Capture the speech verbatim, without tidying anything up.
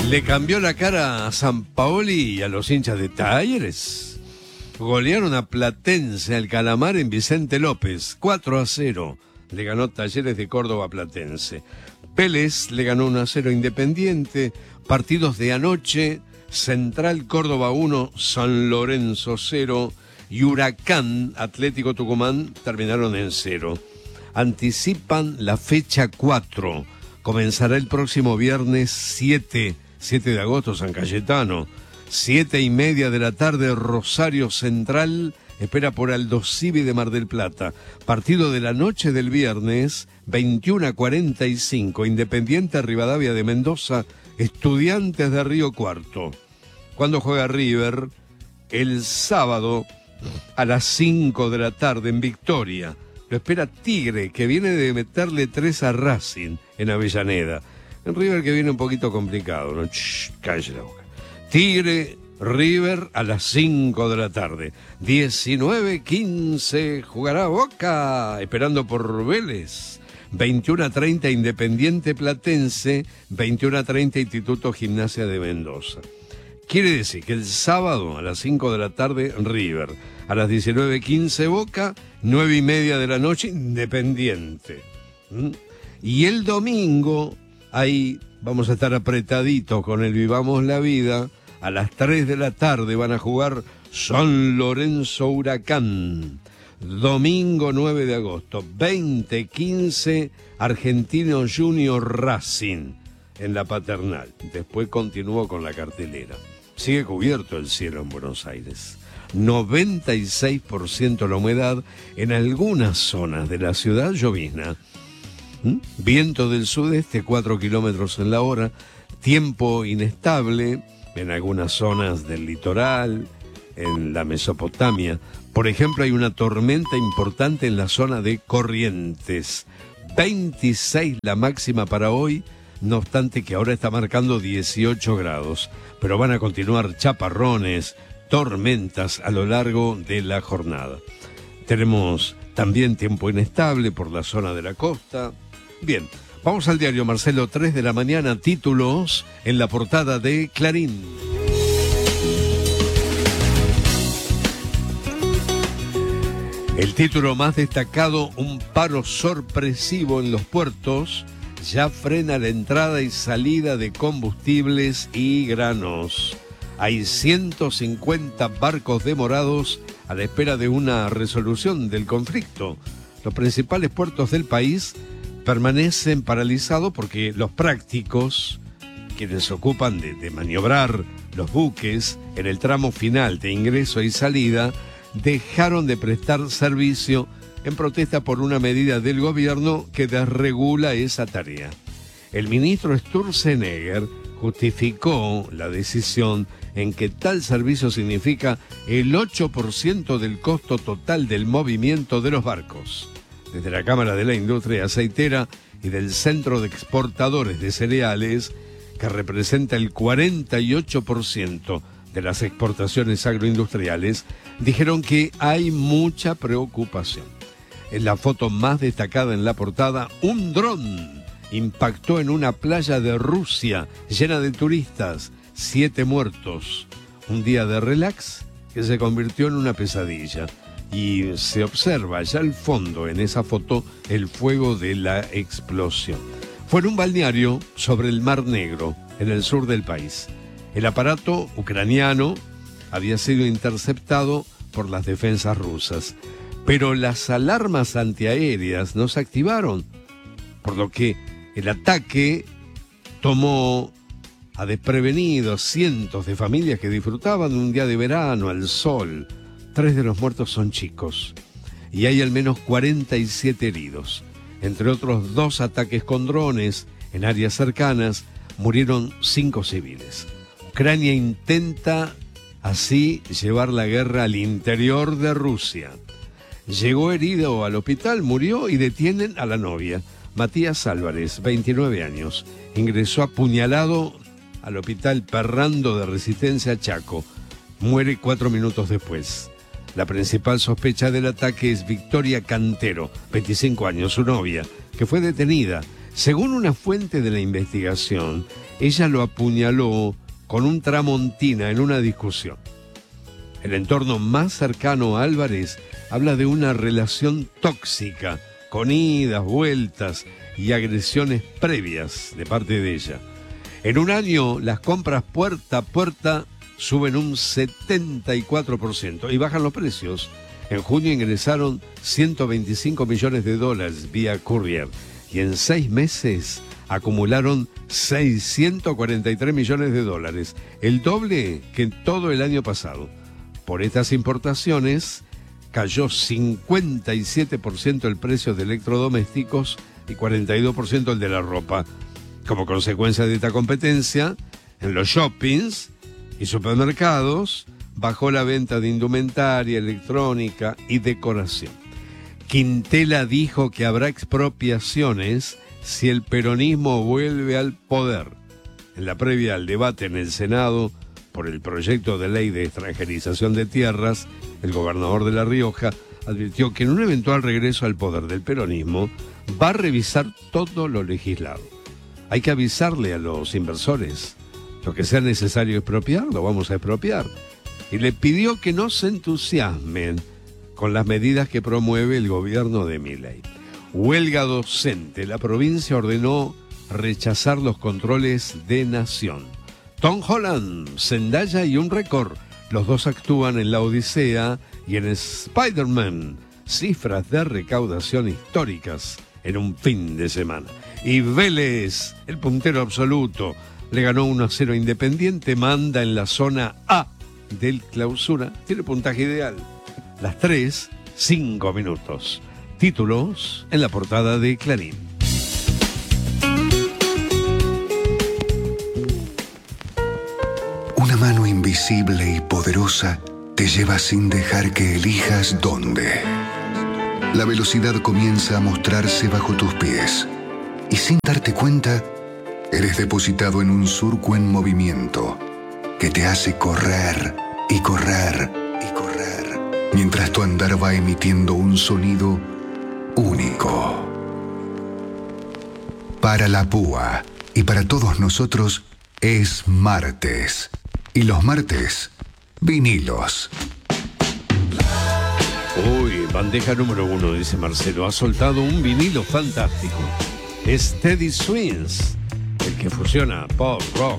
Le cambió la cara a Sampaoli y a los hinchas de Talleres. Golearon a Platense al Calamar en Vicente López, cuatro a cero. Le ganó Talleres de Córdoba a Platense. Vélez le ganó uno a cero a Independiente. Partidos de anoche: Central Córdoba uno, San Lorenzo cero y Huracán Atlético Tucumán terminaron en cero. Anticipan la fecha cuatro. Comenzará el próximo viernes siete, siete de agosto, San Cayetano. Siete y media de la tarde, Rosario Central espera por Aldo Civi de Mar del Plata. Partido de la noche del viernes, veintiuno a cuarenta y cinco, Independiente Rivadavia de Mendoza, Estudiantes de Río Cuarto. ¿Cuándo juega River? El sábado a las cinco de la tarde en Victoria. Lo espera Tigre, que viene de meterle tres a Racing en Avellaneda. En River que viene un poquito complicado, ¿no? Shh, cállese la boca. Tigre, River a las cinco de la tarde. diecinueve quince jugará Boca, esperando por Vélez. veintiuno a treinta Independiente Platense, veintiuno a treinta Instituto Gimnasia de Mendoza. Quiere decir que el sábado a las cinco de la tarde River, a las diecinueve quince Boca, nueve y media de la noche Independiente. ¿Mm? Y el domingo, ahí vamos a estar apretaditos con el Vivamos la Vida. A las tres de la tarde van a jugar San Lorenzo Huracán. Domingo nueve de agosto, veinte quince, Argentino Junior Racing en la Paternal. Después continuó con la cartelera. Sigue cubierto el cielo en Buenos Aires. noventa y seis por ciento la humedad, en algunas zonas de la ciudad llovizna. ¿Mm? Viento del sudeste, cuatro kilómetros en la hora. Tiempo inestable en algunas zonas del litoral, en la Mesopotamia. Por ejemplo, hay una tormenta importante en la zona de Corrientes. veintiséis la máxima para hoy, no obstante que ahora está marcando dieciocho grados. Pero van a continuar chaparrones, tormentas a lo largo de la jornada. Tenemos también tiempo inestable por la zona de la costa. Bien, vamos al diario Marcelo, tres de la mañana, títulos en la portada de Clarín. El título más destacado: un paro sorpresivo en los puertos, ya frena la entrada y salida de combustibles y granos. Hay ciento cincuenta barcos demorados a la espera de una resolución del conflicto. Los principales puertos del país permanecen paralizados porque los prácticos, quienes se ocupan de, de maniobrar los buques en el tramo final de ingreso y salida, dejaron de prestar servicio en protesta por una medida del gobierno que desregula esa tarea. El ministro Sturzenegger justificó la decisión en que tal servicio significa el ocho por ciento del costo total del movimiento de los barcos. Desde la Cámara de la Industria Aceitera y del Centro de Exportadores de Cereales, que representa el cuarenta y ocho por ciento de las exportaciones agroindustriales, dijeron que hay mucha preocupación. En la foto más destacada en la portada, un dron impactó en una playa de Rusia llena de turistas, siete muertos. Un día de relax que se convirtió en una pesadilla. Y se observa ya al fondo en esa foto el fuego de la explosión. Fue en un balneario sobre el Mar Negro, en el sur del país. El aparato ucraniano había sido interceptado por las defensas rusas, pero las alarmas antiaéreas no se activaron, por lo que el ataque tomó a desprevenidos cientos de familias que disfrutaban de un día de verano al sol. Tres de los muertos son chicos y hay al menos cuarenta y siete heridos. Entre otros dos ataques con drones en áreas cercanas, murieron cinco civiles. Ucrania intenta así llevar la guerra al interior de Rusia. Llegó herido al hospital, murió y detienen a la novia. Matías Álvarez, veintinueve años, ingresó apuñalado al hospital Perrando de Resistencia Chaco. Muere cuatro minutos después. La principal sospecha del ataque es Victoria Cantero, veinticinco años, su novia, que fue detenida. Según una fuente de la investigación, ella lo apuñaló con un tramontina en una discusión. El entorno más cercano a Álvarez habla de una relación tóxica, con idas, vueltas y agresiones previas de parte de ella. En un año, las compras puerta a puerta suben un setenta y cuatro por ciento y bajan los precios. En junio ingresaron ciento veinticinco millones de dólares vía courier y en seis meses acumularon seiscientos cuarenta y tres millones de dólares, el doble que en todo el año pasado. Por estas importaciones cayó cincuenta y siete por ciento el precio de electrodomésticos y cuarenta y dos por ciento el de la ropa. Como consecuencia de esta competencia, en los shoppings y supermercados bajó la venta de indumentaria, electrónica y decoración. Quintela dijo que habrá expropiaciones si el peronismo vuelve al poder. En la previa al debate en el Senado por el proyecto de ley de extranjerización de tierras, el gobernador de La Rioja advirtió que en un eventual regreso al poder del peronismo va a revisar todo lo legislado. Hay que avisarle a los inversores. Lo que sea necesario expropiar, lo vamos a expropiar. Y le pidió que no se entusiasmen con las medidas que promueve el gobierno de Milei. Huelga docente. La provincia ordenó rechazar los controles de Nación. Tom Holland, Zendaya y un récord. Los dos actúan en La Odisea y en Spider-Man. Cifras de recaudación históricas en un fin de semana. Y Vélez, el puntero absoluto, le ganó uno a cero Independiente, manda en la zona A del Clausura. Tiene puntaje ideal. Las tres, cinco minutos. Títulos en la portada de Clarín. Una mano invisible y poderosa te lleva sin dejar que elijas dónde. La velocidad comienza a mostrarse bajo tus pies y sin darte cuenta, eres depositado en un surco en movimiento que te hace correr y correr y correr mientras tu andar va emitiendo un sonido único. Para la púa y para todos nosotros es martes. Y los martes, vinilos. Uy, bandeja número uno, dice Marcelo. Ha soltado un vinilo fantástico. Es Teddy Swims, el que fusiona pop, rock,